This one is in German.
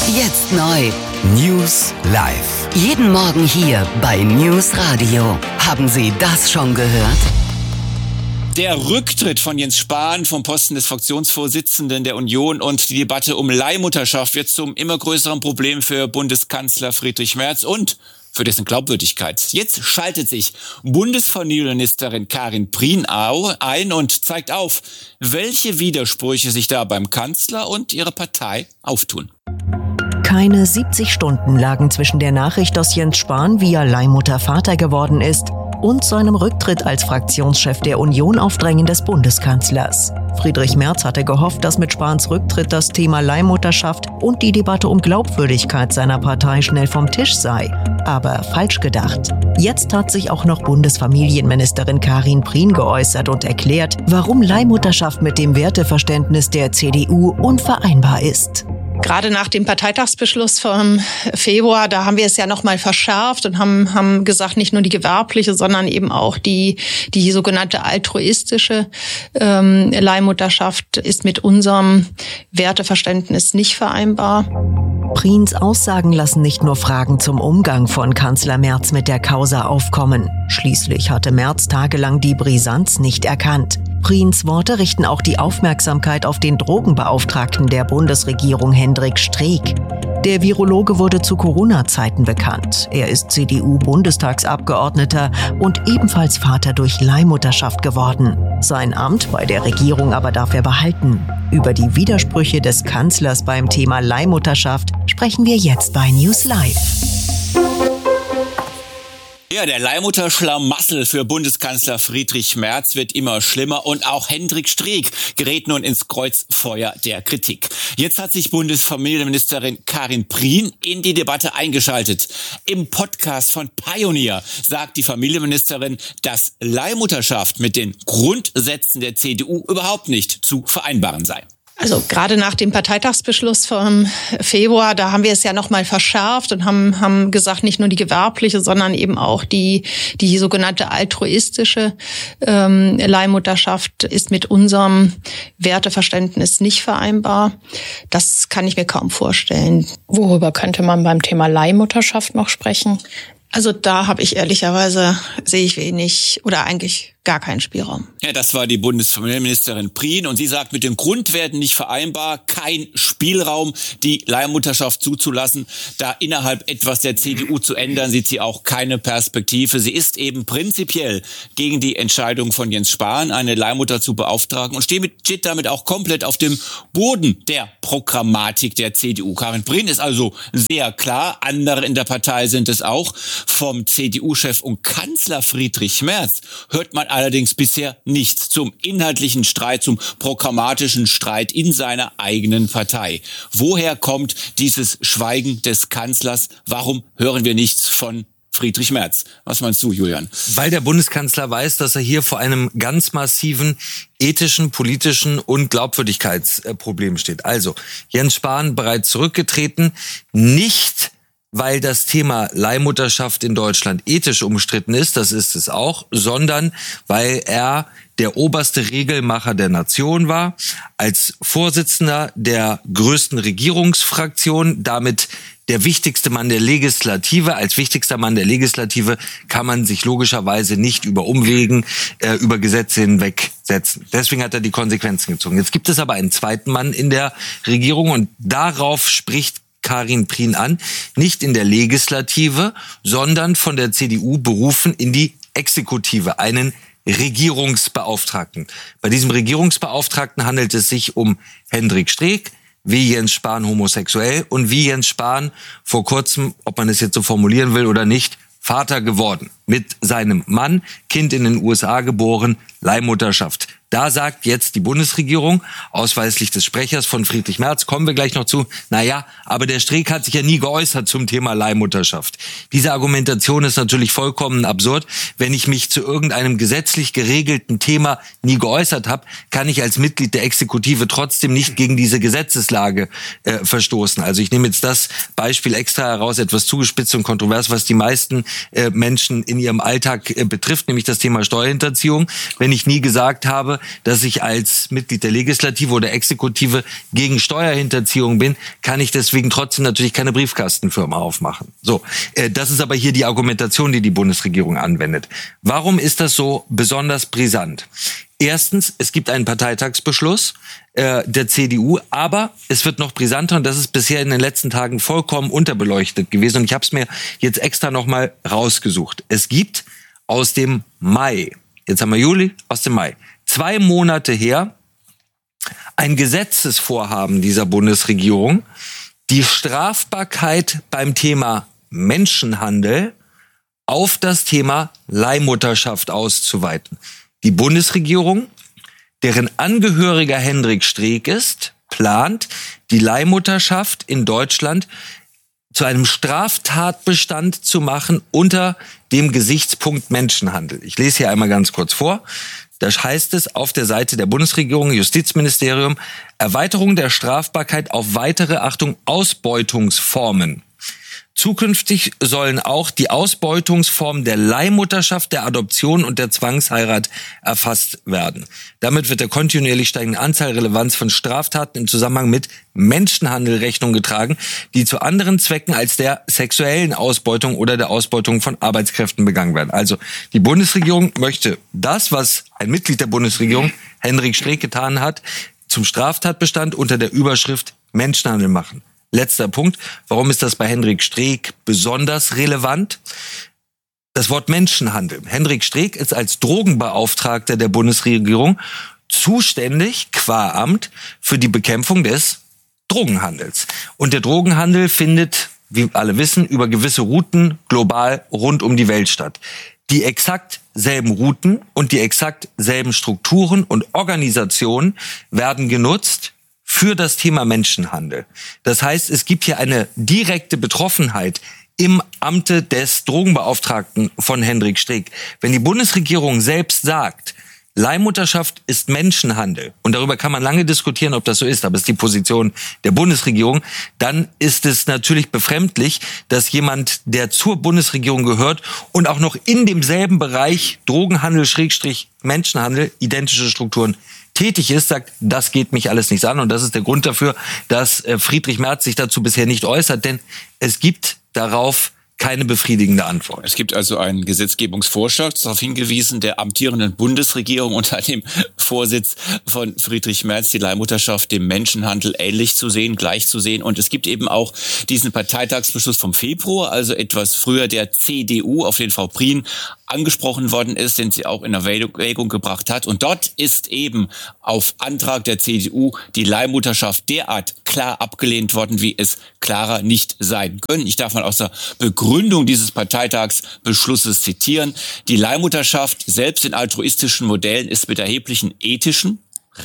Jetzt neu. News live. Jeden Morgen hier bei News Radio. Haben Sie das schon gehört? Der Rücktritt von Jens Spahn vom Posten des Fraktionsvorsitzenden der Union und die Debatte um Leihmutterschaft wird zum immer größeren Problem für Bundeskanzler Friedrich Merz und für dessen Glaubwürdigkeit. Jetzt schaltet sich Bundesfamilienministerin Karin Prien ein und zeigt auf, welche Widersprüche sich da beim Kanzler und ihrer Partei auftun. Keine 70 Stunden lagen zwischen der Nachricht, dass Jens Spahn via Leihmutter Vater geworden ist, und seinem Rücktritt als Fraktionschef der Union auf Drängen des Bundeskanzlers. Friedrich Merz hatte gehofft, dass mit Spahns Rücktritt das Thema Leihmutterschaft und die Debatte um Glaubwürdigkeit seiner Partei schnell vom Tisch sei. Aber falsch gedacht. Jetzt hat sich auch noch Bundesfamilienministerin Karin Prien geäußert und erklärt, warum Leihmutterschaft mit dem Werteverständnis der CDU unvereinbar ist. Gerade nach dem Parteitagsbeschluss vom Februar, da haben wir es ja nochmal verschärft und haben gesagt, nicht nur die gewerbliche, sondern eben auch die sogenannte altruistische Leihmutterschaft ist mit unserem Werteverständnis nicht vereinbar. Priens Aussagen lassen nicht nur Fragen zum Umgang von Kanzler Merz mit der Causa aufkommen. Schließlich hatte Merz tagelang die Brisanz nicht erkannt. Priens Worte richten auch die Aufmerksamkeit auf den Drogenbeauftragten der Bundesregierung Hendrik Streeck. Der Virologe wurde zu Corona-Zeiten bekannt. Er ist CDU-Bundestagsabgeordneter und ebenfalls Vater durch Leihmutterschaft geworden. Sein Amt bei der Regierung aber darf er behalten. Über die Widersprüche des Kanzlers beim Thema Leihmutterschaft sprechen wir jetzt bei News Live. Ja, der Leihmutterschlamassel für Bundeskanzler Friedrich Merz wird immer schlimmer und auch Hendrik Streeck gerät nun ins Kreuzfeuer der Kritik. Jetzt hat sich Bundesfamilienministerin Karin Prien in die Debatte eingeschaltet. Im Podcast von Pioneer sagt die Familienministerin, dass Leihmutterschaft mit den Grundsätzen der CDU überhaupt nicht zu vereinbaren sei. Also gerade nach dem Parteitagsbeschluss vom Februar, da haben wir es ja nochmal verschärft und haben gesagt, nicht nur die gewerbliche, sondern eben auch die sogenannte altruistische Leihmutterschaft ist mit unserem Werteverständnis nicht vereinbar. Das kann ich mir kaum vorstellen. Worüber könnte man beim Thema Leihmutterschaft noch sprechen? Also da habe ich ehrlicherweise, sehe ich wenig oder eigentlich gar keinen Spielraum. Ja, das war die Bundesfamilienministerin Prien und sie sagt, mit den Grundwerten nicht vereinbar, kein Spielraum, die Leihmutterschaft zuzulassen. Da innerhalb etwas der CDU zu ändern, sieht sie auch keine Perspektive. Sie ist eben prinzipiell gegen die Entscheidung von Jens Spahn, eine Leihmutter zu beauftragen und steht damit auch komplett auf dem Boden der Programmatik der CDU. Karin Prien ist also sehr klar, andere in der Partei sind es auch. Vom CDU-Chef und Kanzler Friedrich Merz hört man allerdings bisher nichts zum inhaltlichen Streit, zum programmatischen Streit in seiner eigenen Partei. Woher kommt dieses Schweigen des Kanzlers? Warum hören wir nichts von Friedrich Merz? Was meinst du, Julian? Weil der Bundeskanzler weiß, dass er hier vor einem ganz massiven ethischen, politischen und Glaubwürdigkeitsproblem steht. Also, Jens Spahn bereits zurückgetreten, nicht weil das Thema Leihmutterschaft in Deutschland ethisch umstritten ist, das ist es auch, sondern weil er der oberste Regelmacher der Nation war, als Vorsitzender der größten Regierungsfraktion, damit der wichtigste Mann der Legislative. Als wichtigster Mann der Legislative kann man sich logischerweise nicht über Umwegen, über Gesetze hinwegsetzen. Deswegen hat er die Konsequenzen gezogen. Jetzt gibt es aber einen zweiten Mann in der Regierung und darauf spricht Karin Prien an, nicht in der Legislative, sondern von der CDU berufen in die Exekutive, einen Regierungsbeauftragten. Bei diesem Regierungsbeauftragten handelt es sich um Hendrik Streeck, wie Jens Spahn homosexuell und wie Jens Spahn vor kurzem, ob man es jetzt so formulieren will oder nicht, Vater geworden. Mit seinem Mann, Kind in den USA geboren, Leihmutterschaft. Da sagt jetzt die Bundesregierung, ausweislich des Sprechers von Friedrich Merz, kommen wir gleich noch zu, naja, aber der Streeck hat sich ja nie geäußert zum Thema Leihmutterschaft. Diese Argumentation ist natürlich vollkommen absurd. Wenn ich mich zu irgendeinem gesetzlich geregelten Thema nie geäußert habe, kann ich als Mitglied der Exekutive trotzdem nicht gegen diese Gesetzeslage verstoßen. Also ich nehme jetzt das Beispiel extra heraus, etwas zugespitzt und kontrovers, was die meisten Menschen in in ihrem Alltag betrifft, nämlich das Thema Steuerhinterziehung. Wenn ich nie gesagt habe, dass ich als Mitglied der Legislative oder Exekutive gegen Steuerhinterziehung bin, kann ich deswegen trotzdem natürlich keine Briefkastenfirma aufmachen. So, das ist aber hier die Argumentation, die die Bundesregierung anwendet. Warum ist das so besonders brisant? Erstens, es gibt einen Parteitagsbeschluss der CDU, aber es wird noch brisanter und das ist bisher in den letzten Tagen vollkommen unterbeleuchtet gewesen und ich habe es mir jetzt extra nochmal rausgesucht. Es gibt aus dem Mai, jetzt haben wir Juli, aus dem Mai, 2 Monate her, ein Gesetzesvorhaben dieser Bundesregierung, die Strafbarkeit beim Thema Menschenhandel auf das Thema Leihmutterschaft auszuweiten. Die Bundesregierung, deren Angehöriger Hendrik Streeck ist, plant, die Leihmutterschaft in Deutschland zu einem Straftatbestand zu machen unter dem Gesichtspunkt Menschenhandel. Ich lese hier einmal ganz kurz vor. Da heißt es auf der Seite der Bundesregierung, Justizministerium, Erweiterung der Strafbarkeit auf weitere, Achtung, Ausbeutungsformen. Zukünftig sollen auch die Ausbeutungsformen der Leihmutterschaft, der Adoption und der Zwangsheirat erfasst werden. Damit wird der kontinuierlich steigenden Anzahl Relevanz von Straftaten im Zusammenhang mit Menschenhandel Rechnung getragen, die zu anderen Zwecken als der sexuellen Ausbeutung oder der Ausbeutung von Arbeitskräften begangen werden. Also die Bundesregierung möchte das, was ein Mitglied der Bundesregierung, Hendrik Streeck, getan hat, zum Straftatbestand unter der Überschrift Menschenhandel machen. Letzter Punkt. Warum ist das bei Hendrik Streeck besonders relevant? Das Wort Menschenhandel. Hendrik Streeck ist als Drogenbeauftragter der Bundesregierung zuständig, qua Amt, für die Bekämpfung des Drogenhandels. Und der Drogenhandel findet, wie alle wissen, über gewisse Routen global rund um die Welt statt. Die exakt selben Routen und die exakt selben Strukturen und Organisationen werden genutzt für das Thema Menschenhandel. Das heißt, es gibt hier eine direkte Betroffenheit im Amte des Drogenbeauftragten von Hendrik Streeck. Wenn die Bundesregierung selbst sagt, Leihmutterschaft ist Menschenhandel, und darüber kann man lange diskutieren, ob das so ist, aber es ist die Position der Bundesregierung, dann ist es natürlich befremdlich, dass jemand, der zur Bundesregierung gehört und auch noch in demselben Bereich Drogenhandel, Menschenhandel, identische Strukturen tätig ist, sagt, das geht mich alles nichts an. Und das ist der Grund dafür, dass Friedrich Merz sich dazu bisher nicht äußert, denn es gibt darauf keine befriedigende Antwort. Es gibt also einen Gesetzgebungsvorschlag, darauf hingewiesen, der amtierenden Bundesregierung unter dem Vorsitz von Friedrich Merz, die Leihmutterschaft dem Menschenhandel ähnlich zu sehen, gleich zu sehen. Und es gibt eben auch diesen Parteitagsbeschluss vom Februar, also etwas früher der CDU, auf den Frau Prien angesprochen worden ist, den sie auch in Erwägung gebracht hat. Und dort ist eben auf Antrag der CDU die Leihmutterschaft derart klar abgelehnt worden, wie es klarer nicht sein können. Ich darf mal aus der Begründung dieses Parteitagsbeschlusses zitieren. Die Leihmutterschaft selbst in altruistischen Modellen ist mit erheblichen ethischen,